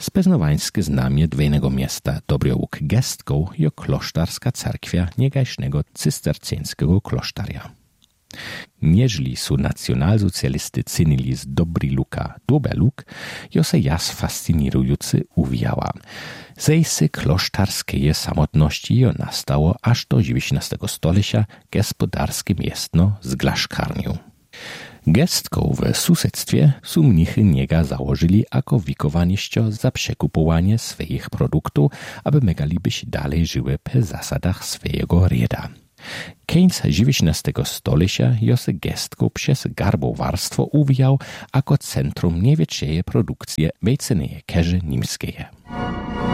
Speznowańskie znamie dwojnego miasta Dobriołuk Gestków jo klosztarska cerkwia niegajsznego cystercińskiego klosztaria. Nieżli su nacjonalsocjalisty cynili z Dobriluka Dobeluk, jo se jas fascynirujący uwijała. Zejsy klosztarskie samotności jo nastało aż do XIX stolecia gospodarskie miestno z glaszkarnią. Gestków w susedztwie su mnichy niega założyli jako wikowaniścio za przekupowanie swoich produktów, aby megaliby się dalej żyły po zasadach swojego rieda. Koniec XIX stolecia jo se Gestków przez garbowarstwo uwijał jako centrum największej produkcji wejcenej kerzy niemskiej.